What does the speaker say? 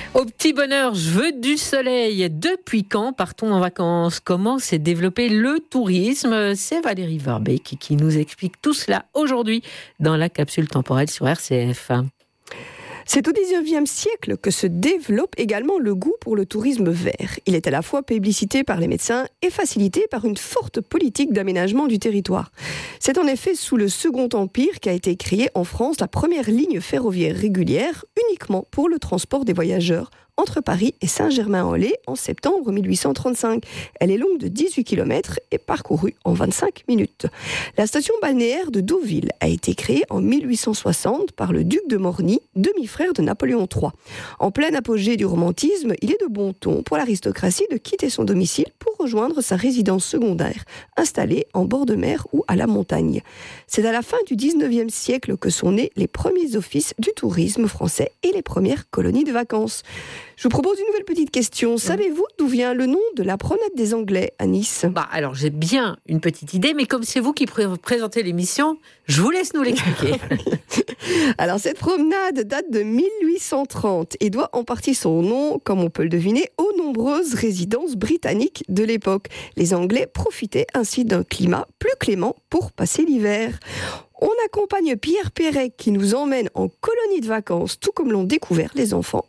Au petit bonheur, je veux du soleil. Depuis quand partons en vacances? Comment s'est développé le tourisme? C'est Valérie Verbeek qui nous explique tout cela aujourd'hui dans la capsule temporelle sur RCF. C'est au XIXe siècle que se développe également le goût pour le tourisme vert. Il est à la fois plébiscité par les médecins et facilité par une forte politique d'aménagement du territoire. C'est en effet sous le Second Empire qu'a été créée en France la première ligne ferroviaire régulière uniquement pour le transport des voyageurs entre Paris et Saint-Germain-en-Laye en septembre 1835. Elle est longue de 18 km et parcourue en 25 minutes. La station balnéaire de Deauville a été créée en 1860 par le duc de Morny, demi-frère de Napoléon III. En plein apogée du romantisme, il est de bon ton pour l'aristocratie de quitter son domicile pour rejoindre sa résidence secondaire, installée en bord de mer ou à la montagne. C'est à la fin du 19e siècle que sont nés les premiers offices du tourisme français et les premières colonies de vacances. Je vous propose une nouvelle petite question. Savez-vous d'où vient le nom de la promenade des Anglais à Nice ? Alors j'ai bien une petite idée, mais comme c'est vous qui présentez l'émission, je vous laisse nous l'expliquer. Alors cette promenade date de 1830 et doit en partie son nom, comme on peut le deviner, aux nombreuses résidences britanniques de l'époque. Les Anglais profitaient ainsi d'un climat plus clément pour passer l'hiver. On accompagne Pierre Perret qui nous emmène en colonie de vacances, tout comme l'ont découvert les enfants